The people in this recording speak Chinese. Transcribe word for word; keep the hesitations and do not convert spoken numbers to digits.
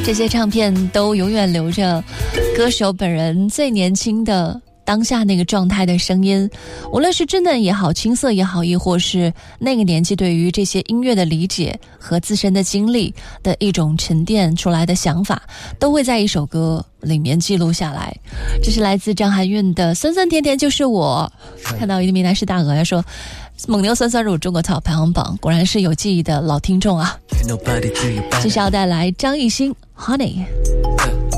这些唱片都永远留着歌手本人最年轻的当下那个状态的声音，无论是稚嫩也好，青涩也好，亦或是那个年纪对于这些音乐的理解和自身的经历的一种沉淀出来的想法，都会在一首歌里面记录下来。这是来自张含韵的《酸酸甜甜就是我》。看到一名男士大鹅说蒙牛酸酸乳中国 top 排行榜，果然是有记忆的老听众啊。接下来带来张艺兴 Honey。